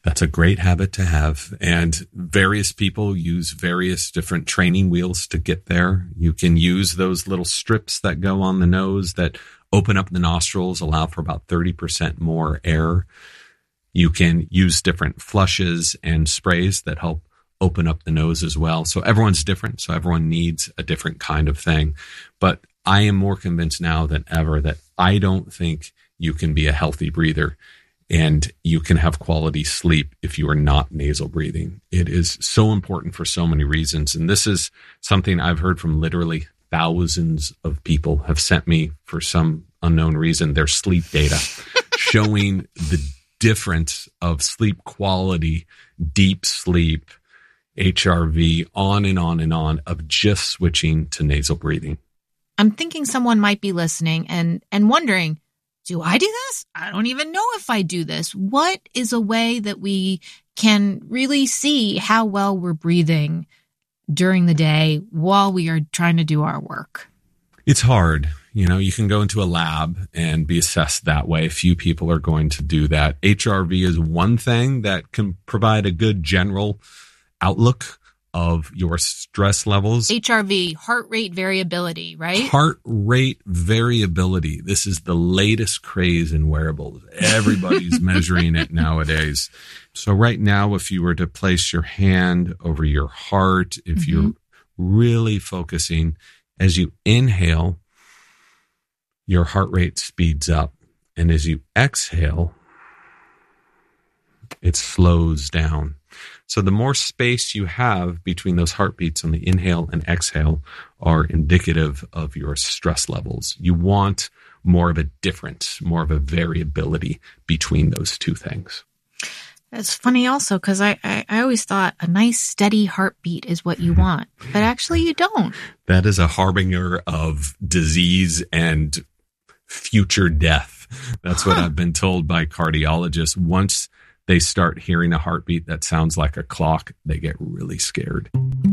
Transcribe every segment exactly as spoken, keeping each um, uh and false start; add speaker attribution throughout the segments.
Speaker 1: That's a great habit to have. And various people use various different training wheels to get there. You can use those little strips that go on the nose that open up the nostrils, allow for about thirty percent more air. You can use different flushes and sprays that help open up the nose as well. So everyone's different. So everyone needs a different kind of thing. But I am more convinced now than ever that I don't think you can be a healthy breather and you can have quality sleep if you are not nasal breathing. It is so important for so many reasons. And this is something I've heard from literally thousands of people have sent me for some unknown reason, their sleep data showing the difference of sleep quality, deep sleep, H R V, on and on and on of just switching to nasal breathing.
Speaker 2: I'm thinking someone might be listening and, and wondering, do I do this? I don't even know if I do this. What is a way that we can really see how well we're breathing during the day while we are trying to do our work?
Speaker 1: It's hard. You know, you can go into a lab and be assessed that way. Few people are going to do that. H R V is one thing that can provide a good general outlook of your stress levels.
Speaker 2: H R V, heart rate variability, right?
Speaker 1: Heart rate variability. This is the latest craze in wearables. Everybody's measuring it nowadays. So right now, if you were to place your hand over your heart, if mm-hmm. you're really focusing, as you inhale, your heart rate speeds up. And as you exhale, it slows down. So the more space you have between those heartbeats on the inhale and exhale are indicative of your stress levels. You want more of a difference, more of a variability between those two things.
Speaker 2: That's funny also, because I, I, I always thought a nice steady heartbeat is what you want, but actually you don't.
Speaker 1: That is a harbinger of disease and future death. That's huh. what I've been told by cardiologists. Once they start hearing a heartbeat that sounds like a clock, they get really scared.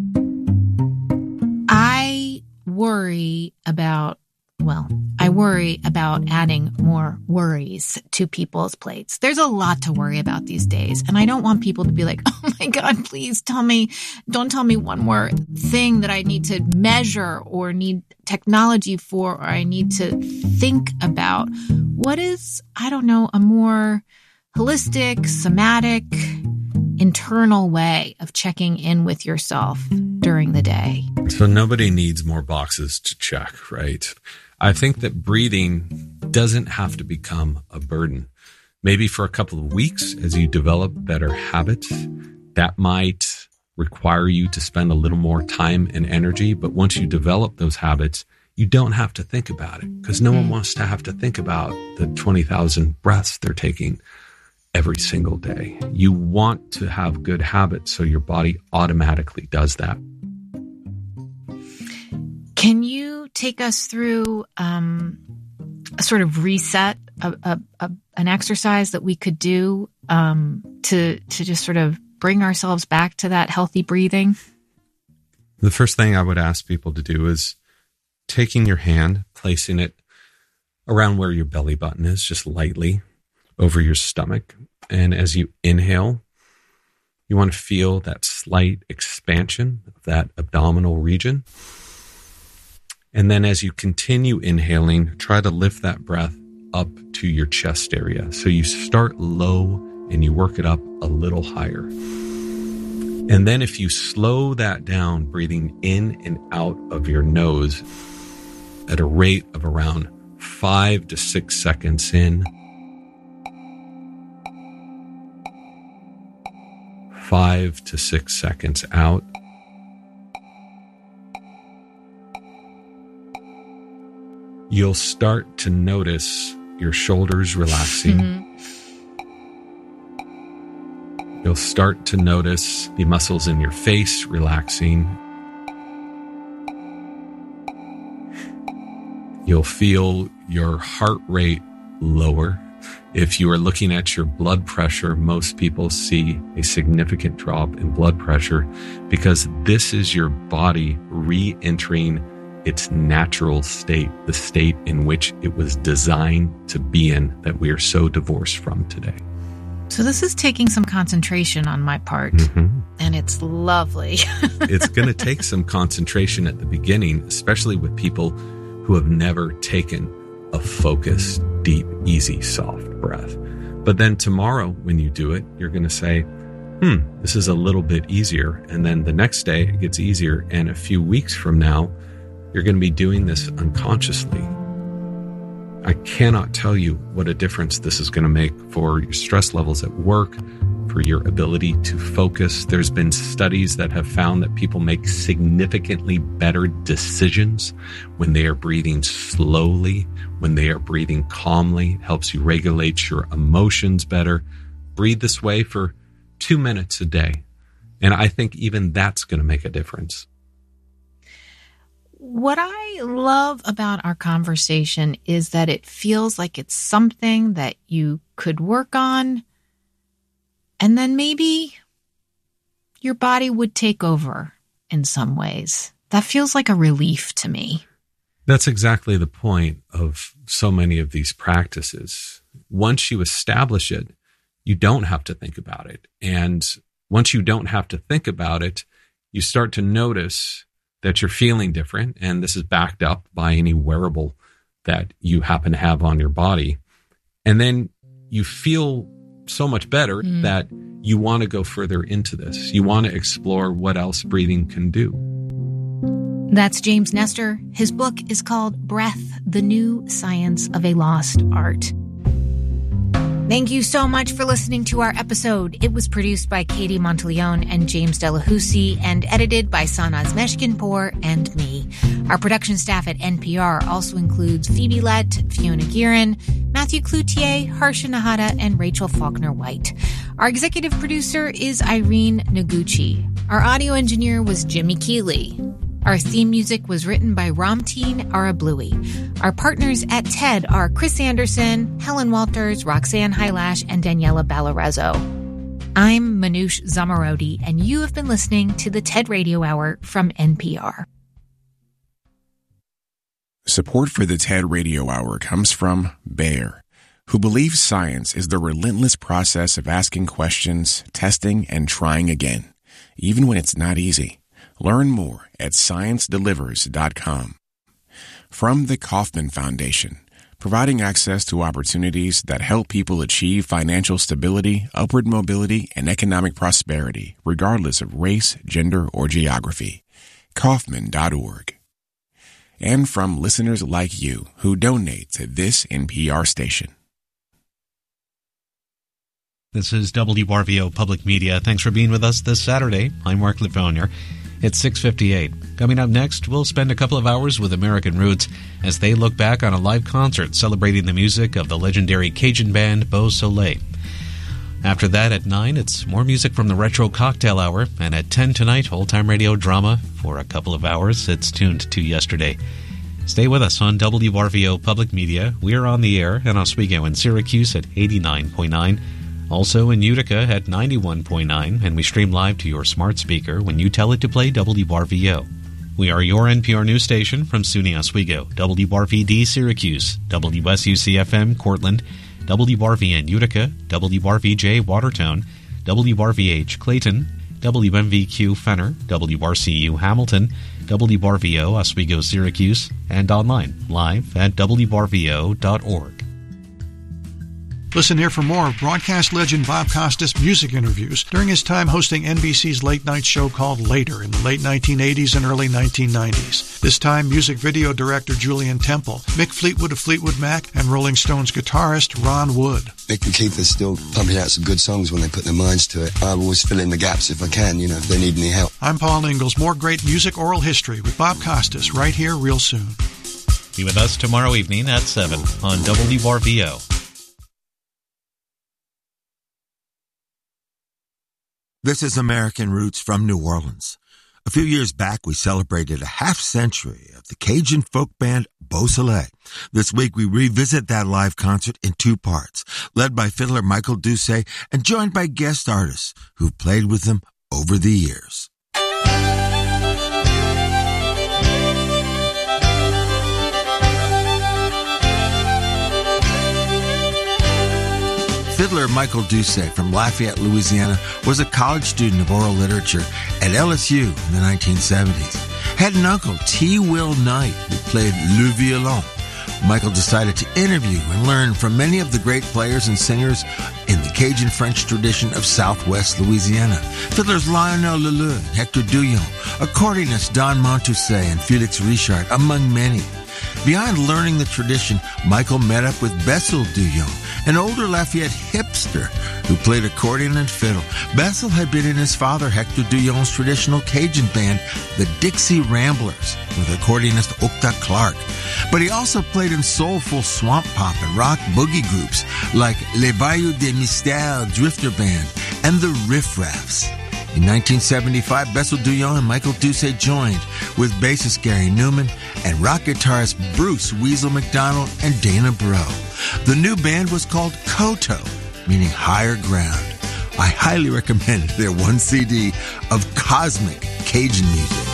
Speaker 2: I worry about, well, I worry about adding more worries to people's plates. There's a lot to worry about these days. And I don't want people to be like, oh my God, please tell me, don't tell me one more thing that I need to measure or need technology for, or I need to think about. What is, I don't know, a more holistic, somatic, internal way of checking in with yourself during the day?
Speaker 1: So nobody needs more boxes to check, right? I think that breathing doesn't have to become a burden. Maybe for a couple of weeks as you develop better habits, that might require you to spend a little more time and energy. But once you develop those habits, you don't have to think about it, because no one wants to have to think about the twenty thousand breaths they're taking every single day. You want to have good habits, so your body automatically does that.
Speaker 2: Can you take us through um, a sort of reset, a, a, a, an exercise that we could do um, to to just sort of bring ourselves back to that healthy breathing?
Speaker 1: The first thing I would ask people to do is taking your hand, placing it around where your belly button is, just lightly over your stomach. And as you inhale, you want to feel that slight expansion of that abdominal region. And then as you continue inhaling, try to lift that breath up to your chest area. So you start low and you work it up a little higher. And then if you slow that down, breathing in and out of your nose at a rate of around five to six seconds in, five to six seconds out, you'll start to notice your shoulders relaxing. Mm-hmm. You'll start to notice the muscles in your face relaxing. You'll feel your heart rate lower. If you are looking at your blood pressure, most people see a significant drop in blood pressure because this is your body re-entering its natural state, the state in which it was designed to be in, that we are so divorced from today.
Speaker 2: So this is taking some concentration on my part, mm-hmm. and it's lovely.
Speaker 1: It's going to take some concentration at the beginning, especially with people who have never taken a focused, deep, easy, soft breath. But then tomorrow, when you do it, you're going to say, hmm, this is a little bit easier. And then the next day, it gets easier. And a few weeks from now, you're going to be doing this unconsciously. I cannot tell you what a difference this is going to make for your stress levels at work, for your ability to focus. There's been studies that have found that people make significantly better decisions when they are breathing slowly, when they are breathing calmly. It helps you regulate your emotions better. Breathe this way for two minutes a day. And I think even that's going to make a difference.
Speaker 2: What I love about our conversation is that it feels like it's something that you could work on, and then maybe your body would take over in some ways. That feels like a relief to me.
Speaker 1: That's exactly the point of so many of these practices. Once you establish it, you don't have to think about it. And once you don't have to think about it, you start to notice that you're feeling different, and this is backed up by any wearable that you happen to have on your body. And then you feel so much better mm. that you want to go further into this. You want to explore what else breathing can do.
Speaker 2: That's James Nestor. His book is called Breath, The New Science of a Lost Art. Thank you so much for listening to our episode. It was produced by Katie Monteleone and James Delahousie and edited by Sanaz Meshkinpour and me. Our production staff at N P R also includes Phoebe Lett, Fiona Guerin, Matthew Cloutier, Harsha Nahata, and Rachel Faulkner-White. Our executive producer is Irene Noguchi. Our audio engineer was Jimmy Keeley. Our theme music was written by Ramteen Arablouei. Our partners at TED are Chris Anderson, Helen Walters, Roxanne Hylash, and Daniela Ballarezo. I'm Manoush Zomorodi, and you have been listening to the TED Radio Hour from N P R.
Speaker 3: Support for the TED Radio Hour comes from Bayer, who believes science is the relentless process of asking questions, testing, and trying again, even when it's not easy. Learn more at science delivers dot com. From the Kauffman Foundation, providing access to opportunities that help people achieve financial stability, upward mobility, and economic prosperity, regardless of race, gender, or geography. Kauffman dot org. And from listeners like you who donate to this N P R station.
Speaker 4: This is W R V O Public Media. Thanks for being with us this Saturday. I'm Mark Lefonier. It's six fifty-eight. Coming up next, we'll spend a couple of hours with American Roots as they look back on a live concert celebrating the music of the legendary Cajun band Beau Soleil. After that, at nine, it's more music from the Retro Cocktail Hour. And at ten tonight, old-time radio drama for a couple of hours. It's tuned to yesterday. Stay with us on W R V O Public Media. We're on the air in Oswego and Syracuse at eighty-nine point nine. Also in Utica at ninety-one point nine, and we stream live to your smart speaker when you tell it to play W R V O. We are your N P R news station from SUNY Oswego, W R V D Syracuse, W S U C F M Cortland, W R V N Utica, W R V J Watertown, W R V H Clayton, W M V Q Fenner, W R C U Hamilton, W R V O Oswego Syracuse, and online, live at W R V O dot org.
Speaker 5: Listen here for more of broadcast legend Bob Costas' music interviews during his time hosting N B C's late-night show called Later in the late nineteen eighties and early nineteen nineties. This time, music video director Julian Temple, Mick Fleetwood of Fleetwood Mac, and Rolling Stones guitarist Ron Wood.
Speaker 6: Mick and Keith are still pumping out some good songs when they put their minds to it. I always fill in the gaps if I can, you know, if they need any help.
Speaker 5: I'm Paul Ingalls. More great music oral history with Bob Costas right here real soon.
Speaker 4: Be with us tomorrow evening at seven on W R V O.
Speaker 7: This is American Roots from New Orleans. A few years back, we celebrated a half century of the Cajun folk band Beau Soleil. This week, we revisit that live concert in two parts, led by fiddler Michael Doucet and joined by guest artists who've played with them over the years. Fiddler Michael Doucet from Lafayette, Louisiana, was a college student of oral literature at L S U in the nineteen seventies. Had an uncle, T. Will Knight, who played le violon. Michael decided to interview and learn from many of the great players and singers in the Cajun French tradition of Southwest Louisiana. Fiddlers Lionel Leleu and Hector Douillon, accordionist Don Montousset and Felix Richard, among many. Beyond learning the tradition, Michael met up with Bessel Douillon, an older Lafayette hipster who played accordion and fiddle. Bessel had been in his father Hector Douillon's traditional Cajun band, the Dixie Ramblers, with accordionist Octa Clark. But he also played in soulful swamp pop and rock boogie groups like Les Bayous des Mystères Drifter Band and the Riff Raffs. In nineteen seventy-five, Bessel Douillon and Michael Doucet joined with bassist Gary Newman and rock guitarist Bruce Weasel McDonald and Dana Bro. The new band was called Koto, meaning higher ground. I highly recommend their one C D of cosmic Cajun music.